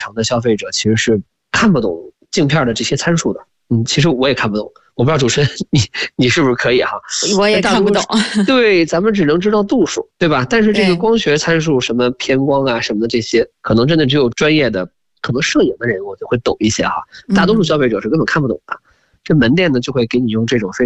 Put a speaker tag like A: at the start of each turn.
A: 常的消费者其实是看不懂镜片的这些参数的。其实我也看不懂，我不知道主持人你是不是可以哈？
B: 我也看不懂。
A: 对，咱们只能知道度数，对吧？但是这个光学参数，什么偏光啊什么的这些，可能真的只有专业的，可能摄影的人我就会懂一些哈。大多数消费者是根本看不懂的。这门店呢就会给你用这种非